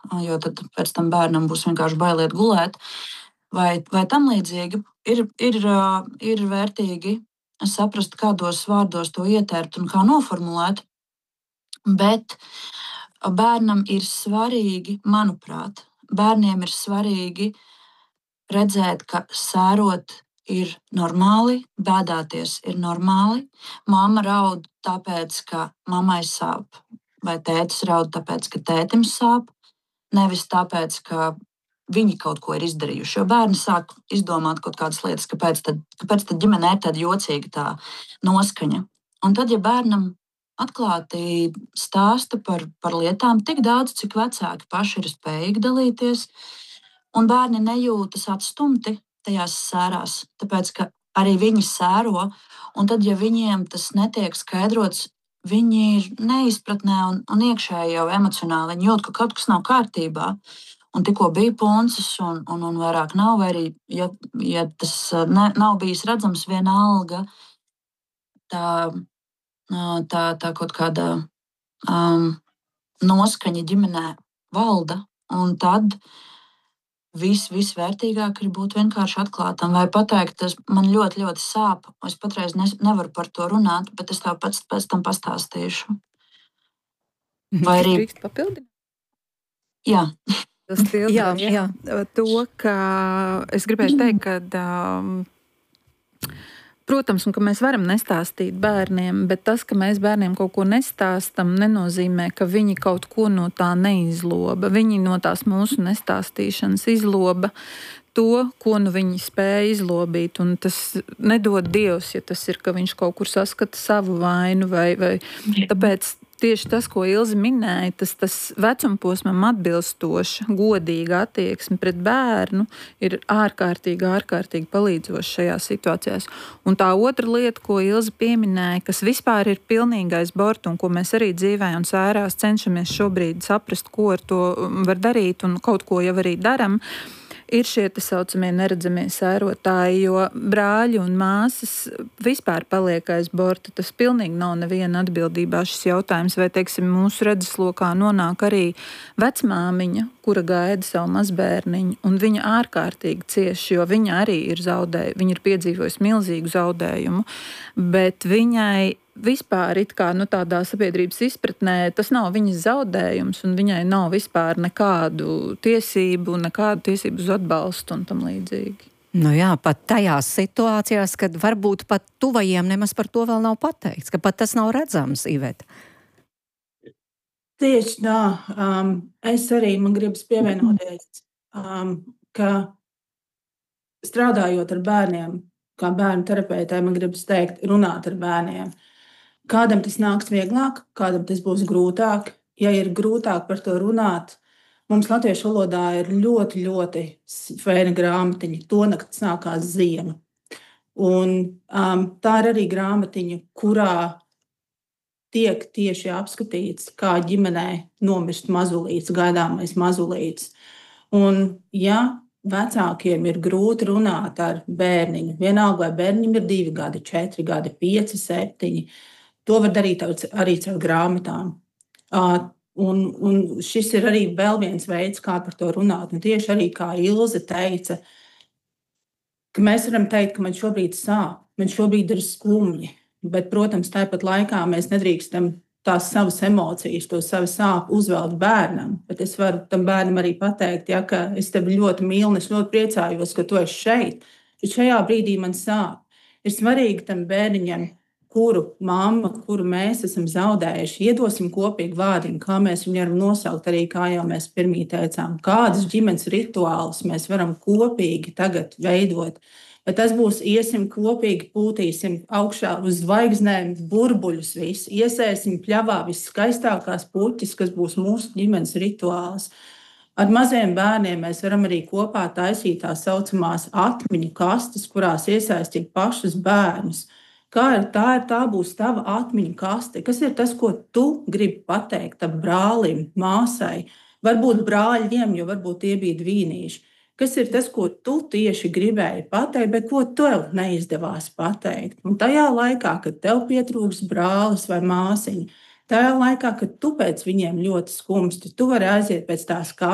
jo tad pēc tam bērnam būs vienkārši bailiet gulēt, vai tam līdzīgi. Ir vērtīgi saprast, kādos vārdos to ietērpt un kā noformulēt, bet bērnam ir svarīgi, manuprāt, bērniem ir svarīgi redzēt, ka sērot ir normāli, bēdāties ir normāli. Mamma raud tāpēc, ka mammai sāp, vai tētis raud tāpēc, ka tētim sāp, nevis tāpēc, ka viņi kaut ko ir izdarījuši. Jo bērni sāk izdomāt kaut kādas lietas, kāpēc tad ģimenē ir tāda jocīga tā noskaņa. Un tad, ja bērnam atklāti stāsta par lietām tik daudz, cik vecāki paši ir spējīgi dalīties, un bērni nejūtas atstumti tajās sērās, tāpēc ka arī viņi sēro, un tad, ja viņiem tas netiek skaidrots, viņi ir neizpratnē un iekšēji jau emocionāli. Viņi jūt, ka kaut kas nav kārtībā, un tikko bija puncis, un vairāk nav, vai arī, ja tas nav bijis redzams, vienalga tā kaut kāda noskaņa ģimenē valda, un tad visvērtīgāk ir būt vienkārši atklātam vai pateikt, tas man ļoti, ļoti sāp. Es patreiz nevaru par to runāt, bet es tev pēc tam pastāstīšu. Vai arī drīkst papildināt? Jā. Jā, to, ka es gribēju teikt, ka, protams, ka mēs varam nestāstīt bērniem, bet tas, ka mēs bērniem kaut ko nestāstam, nenozīmē, ka viņi kaut ko no tā neizloba. Viņi no tās mūsu nestāstīšanas izloba to, ko nu viņi spēja izlobīt, un tas nedod Dievs, ja tas ir, ka viņš kaut kur saskata savu vainu, vai tāpēc tieši tas, ko Ilze minēja, tas vecumposmam atbilstoša, godīga attieksme pret bērnu ir ārkārtīgi palīdzoša šajās situācijās. Un tā otra lieta, ko Ilze pieminēja, kas vispār ir pilnīgais borts, un ko mēs arī dzīvē un sērās cenšamies šobrīd saprast, ko ar to var darīt, un kaut ko jau arī daram, ir šie tā saucamie neredzamie sērotāji, jo brāļi un māsas vispār paliek aiz borta. Tas pilnīgi nav neviena atbildībā šis jautājums, vai, teiksim, mūsu redzeslokā nonāk arī vecmāmiņa, kura gaida savu mazbērniņu, un viņa ārkārtīgi cieši, jo viņa arī ir zaudējusi, viņa ir piedzīvojusi milzīgu zaudējumu, bet viņai vispār it kā tādā sabiedrības izpratnē tas nav viņas zaudējums, un viņai nav vispār nekādu tiesību uz atbalstu un tam līdzīgi. Nu jā, pat tajās situācijās, kad varbūt pat tuvajiem nemaz par to vēl nav pateikts, ka pat tas nav redzams, Iveta. Tieši tā. Es arī man gribas pievienoties, ka strādājot ar bērniem, kā bērnu terapeitē, man gribas teikt, runāt ar bērniem. Kādam tas nāks vieglāk, kādam tas būs grūtāk. Ja ir grūtāk par to runāt, mums latviešu valodā ir ļoti, ļoti fēna grāmatiņa "Tonakt sākās ziema". Un tā ir arī grāmatiņa, kurā tiek tieši apskatīts, kā ģimenē nomirst mazulīts, gaidāmais mazulīts. Un ja vecākiem ir grūti runāt ar bērniņu, vienalga vai bērniņam ir 2 gadi, 4 gadi, 5, 7, to var darīt arī caur grāmatām. Un šis ir arī vēl viens veids, kā par to runāt. Un tieši arī, kā Ilze teica, ka mēs varam teikt, ka man šobrīd sāp, man šobrīd ir skumji, bet, protams, tāpat laikā mēs nedrīkstam tās savas emocijas, to savu sāpju uzvelt bērnam. Bet es varu tam bērnam arī pateikt, ja, ka es tevi ļoti mīlu, es ļoti priecājos, ka tu esi šeit. Bet šajā brīdī man sāp. Ir svarīgi tam bērniņam, kuru mamma, kuru mēs esam zaudējuši, iedosim kopīgi vārdiņu, kā mēs viņu varam nosaukt, arī kā jau mēs pirmie teicām, kādas ģimenes rituālus mēs varam kopīgi tagad veidot. Bet tas būs, iesim kopīgi, pūtīsim augšā uz zvaigznēm, burbuļus visu, iesēsim pļavā viskaistākās puķis, kas būs mūsu ģimenes rituāls. Ar maziem bērniem mēs varam arī kopā taisīt tā saucamās atmiņu kastes, kurās iesaistīt pašus bērnus. Tā būs tava atmiņu kaste. Kas ir tas, ko tu gribi pateikt tam brālim, māsai? Varbūt brāļiem, jo varbūt tie bija dvīnīši. Kas ir tas, ko tu tieši gribēji pateikt, bet ko tev neizdevās pateikt? Un tajā laikā, kad tev pietrūks brālis vai māsiņa, tajā laikā, kad tu pēc viņiem ļoti skumsti, tu vari aiziet pēc tās